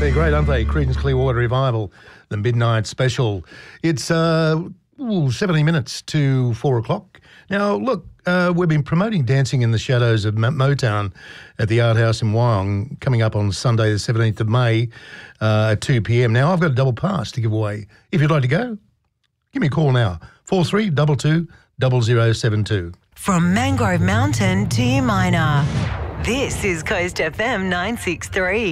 They're great, aren't they? Creedence Clearwater Revival, the Midnight Special. It's 70 minutes to 4 o'clock. Now, look, we've been promoting Dancing in the Shadows of Motown at the Art House in Wyong, coming up on Sunday the 17th of May at 2 p.m. Now, I've got a double pass to give away. If you'd like to go, give me a call now, 4322 0072. From Mangrove Mountain to Umina, this is Coast FM 963.